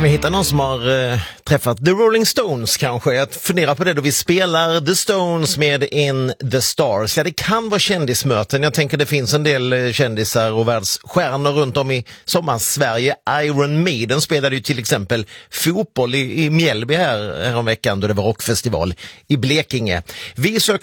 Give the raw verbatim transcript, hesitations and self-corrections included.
vi hitta någon som har eh, träffat The Rolling Stones kanske? Jag funderar på det då vi spelar The Stones med In the Stars. Ja, det kan vara kändismöten. Jag tänker det finns en del eh, kändisar och världsstjärnor runt om i sommar-Sverige. Iron Maiden spelade ju till exempel fotboll i, i Mjällby här, här om veckan då det var rockfestival i Blekinge. Vi söker